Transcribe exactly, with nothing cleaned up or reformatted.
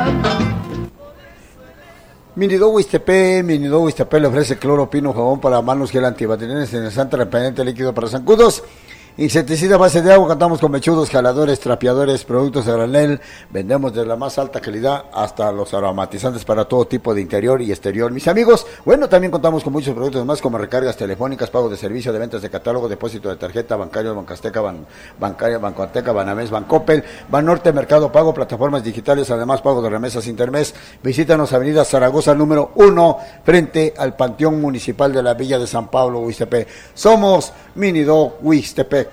Minido Huistepé, Minido Huistepé le ofrece cloro, pino, jabón para manos, gel antibacteriales, energizante, repelente líquido para zancudos, insecticida a base de agua. Contamos con mechudos, jaladores, trapeadores, productos a granel. Vendemos desde la más alta calidad hasta los aromatizantes para todo tipo de interior y exterior, mis amigos. Bueno, también contamos con muchos productos más como recargas telefónicas, pago de servicio, de ventas de catálogo, depósito de tarjeta, bancario, Bancasteca, Ban, Bancaria, Banco Azteca, Banamex, Bancoppel, Banorte, Mercado Pago, plataformas digitales, además pago de remesas intermes. Visítanos Avenida Zaragoza número uno, frente al Panteón Municipal de la Villa de San Pablo, Huistepé. Somos Minido Huistepé.